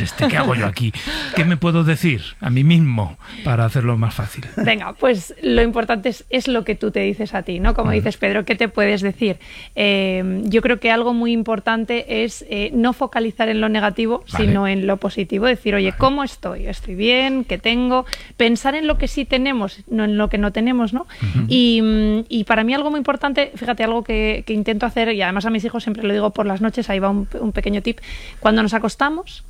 este? ¿Qué hago yo aquí? ¿Qué me puedo decir a mí mismo para hacerlo más fácil? Venga, pues lo importante es lo que tú te dices a ti, ¿no? Como dices, Pedro, ¿qué te puedes decir? Yo creo que algo muy importante es no focalizar en lo negativo, sino en lo positivo. Decir, oye, ¿cómo estoy? ¿Estoy bien? ¿Qué tengo? Pensar en lo que sí tenemos, no en lo que no tenemos, ¿no? Y para mí algo muy importante, fíjate, algo que intento hacer, y además a mis hijos siempre lo digo por las noches, ahí va un pequeño tip. Cuando nos acostamos,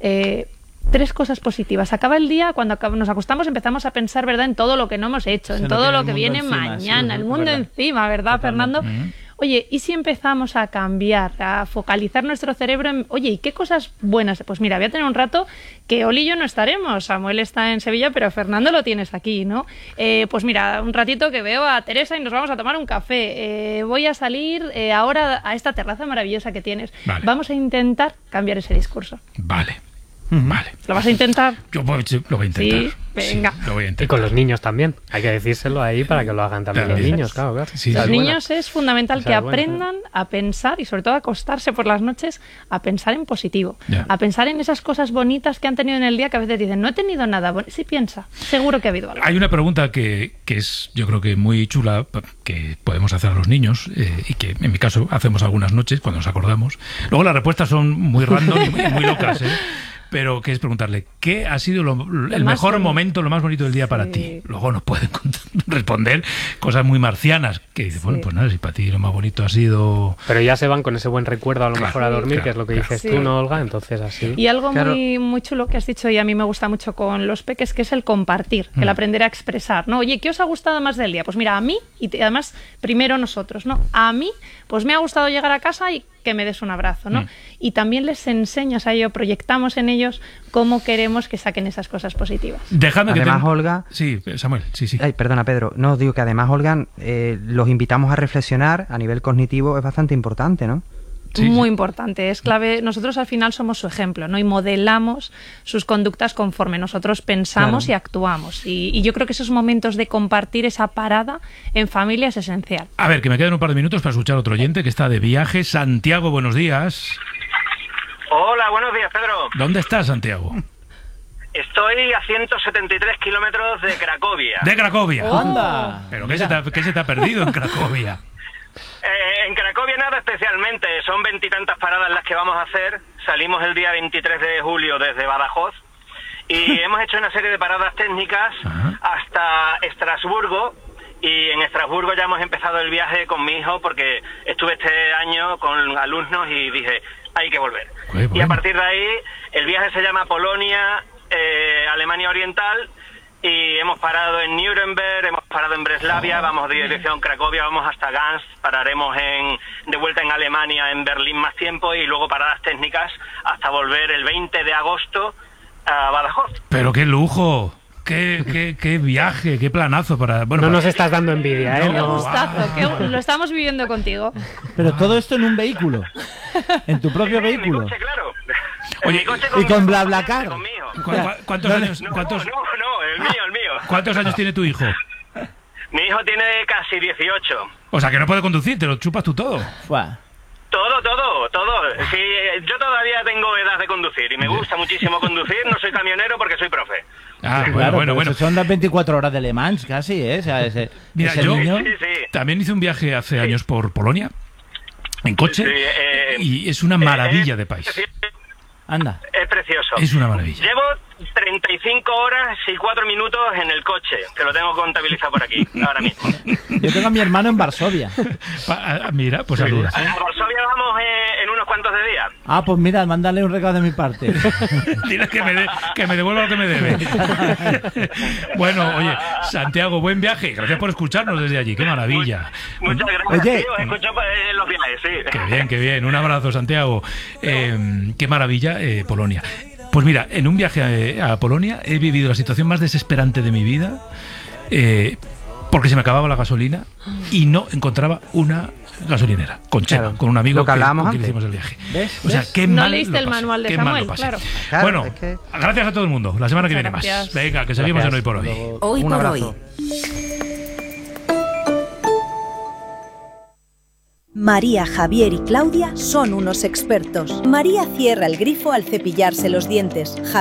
3 cosas positivas. Acaba el día, cuando nos acostamos empezamos a pensar, ¿verdad?, en todo lo que no hemos hecho, en todo lo que viene mañana, el mundo encima, ¿verdad, Fernando? Oye, ¿y si empezamos a cambiar, a focalizar nuestro cerebro en, oye, ¿y qué cosas buenas? Pues mira, voy a tener un rato que Oli y yo no estaremos. Samuel está en Sevilla, pero Fernando lo tienes aquí, ¿no? Pues mira, un ratito que veo a Teresa y nos vamos a tomar un café. Voy a salir ahora a esta terraza maravillosa que tienes. Vale. Vamos a intentar cambiar ese discurso. Vale. ¿Lo vas a intentar? Yo lo voy a intentar. Sí, venga. Sí, lo voy a intentar. Y con los niños también. Hay que decírselo ahí para que lo hagan también los niños, claro. Sí, los niños es fundamental que aprendan a pensar y sobre todo a acostarse por las noches a pensar en positivo. A pensar en esas cosas bonitas que han tenido en el día que a veces dicen, no he tenido nada bueno. Sí, piensa. Seguro que ha habido algo. Hay una pregunta que es, yo creo que muy chula, que podemos hacer a los niños y que en mi caso hacemos algunas noches cuando nos acordamos. Luego las respuestas son muy random y muy locas, pero que es preguntarle, ¿qué ha sido el mejor momento, lo más bonito del día para ti? Luego nos pueden responder cosas muy marcianas, que dice, bueno, pues nada, si para ti lo más bonito ha sido... Pero ya se van con ese buen recuerdo a lo mejor a dormir, que es lo que dices tú, ¿no, Olga? Entonces así... Y algo muy chulo que has dicho, y a mí me gusta mucho con los peques, que es el compartir, el aprender a expresar, ¿no? Oye, ¿qué os ha gustado más del día? Pues mira, a mí, y además primero nosotros, ¿no? A mí, pues me ha gustado llegar a casa y que me des un abrazo, ¿no? Y también les enseñas a ello, proyectamos en ellos cómo queremos que saquen esas cosas positivas. Además, Olga... Sí, Samuel, sí. Ay, perdona, Pedro. No, digo que además, Olga, los invitamos a reflexionar a nivel cognitivo, es bastante importante, ¿no? Muy importante, es clave. Nosotros al final somos su ejemplo, ¿no? Y modelamos sus conductas conforme nosotros pensamos y actuamos. Y yo creo que esos momentos de compartir esa parada en familia es esencial. A ver, que me quedan un par de minutos para escuchar a otro oyente que está de viaje. Santiago, buenos días. Hola, buenos días, Pedro. ¿Dónde estás, Santiago? Estoy a 173 kilómetros de Cracovia. ¡De Cracovia! ¡Anda! ¿Pero qué se te ha perdido en Cracovia? En Cracovia nada especialmente, son 20 y tantas paradas las que vamos a hacer. Salimos el día 23 de julio desde Badajoz y hemos hecho una serie de paradas técnicas hasta Estrasburgo, y en Estrasburgo ya hemos empezado el viaje con mi hijo porque estuve este año con alumnos y dije, hay que volver. Y a partir de ahí el viaje se llama Polonia, Alemania Oriental, y hemos parado en Nuremberg, hemos parado en Breslavia, vamos de dirección Cracovia, vamos hasta Gans, pararemos de vuelta en Alemania, en Berlín más tiempo, y luego paradas técnicas hasta volver el 20 de agosto a Badajoz. ¡Pero qué lujo! Qué viaje, qué planazo para... Bueno, no nos estás dando envidia, ¿eh? Qué gustazo, lo estamos viviendo contigo. Pero todo esto en un vehículo, en tu propio vehículo. En mi coche, claro. Oye, y con BlaBlaCar. ¿Cuántos años? No, el mío. ¿Cuántos años tiene tu hijo? Mi hijo tiene casi 18. O sea, que no puede conducir, te lo chupas tú todo. Todo. Sí, yo todavía tengo edad de conducir y me gusta muchísimo conducir. No soy camionero porque soy profe. Ah, bueno. Son las 24 horas de Le Mans, casi, ¿eh? O sea, mira, yo también hice un viaje hace años por Polonia, en coche, y es una maravilla de país. Anda. Es precioso. Es una maravilla. Llevo 35 horas y 4 minutos en el coche, que lo tengo contabilizado por aquí, ahora mismo. Yo tengo a mi hermano en Varsovia. Mira, pues saluda. A Varsovia vamos en unos cuantos de días. Ah, pues mira, mándale un regalo de mi parte. Dile que me devuelva lo que me debe. Bueno, oye, Santiago, buen viaje. Gracias por escucharnos desde allí. Qué maravilla. Muchas gracias. Oye, tío, escucho en los viajes, sí. Qué bien. Un abrazo, Santiago. Qué maravilla, Polonia. Pues mira, en un viaje a Polonia he vivido la situación más desesperante de mi vida, porque se me acababa la gasolina y no encontraba una gasolinera con Chema, con un amigo lo que hablábamos con quien antes. hicimos el viaje. ¿Ves? O sea, qué No mal leíste el manual de Samuel, claro. Bueno, gracias a todo el mundo. La semana que viene más. Venga, que seguimos en Hoy por Hoy. Hoy por Hoy. María, Javier y Claudia son unos expertos. María cierra el grifo al cepillarse los dientes.